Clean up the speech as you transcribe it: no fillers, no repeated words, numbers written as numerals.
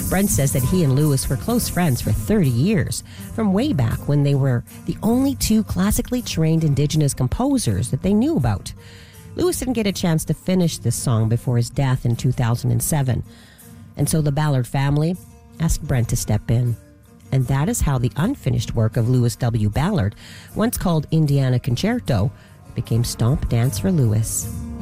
Brent says that he and Lewis were close friends for 30 years, from way back when they were the only two classically trained Indigenous composers that they knew about. Lewis didn't get a chance to finish this song before his death in 2007, and so the Ballard family asked Brent to step in. And that is how the unfinished work of Lewis W. Ballard, once called Indiana Concerto, became Stomp Dance for Lewis.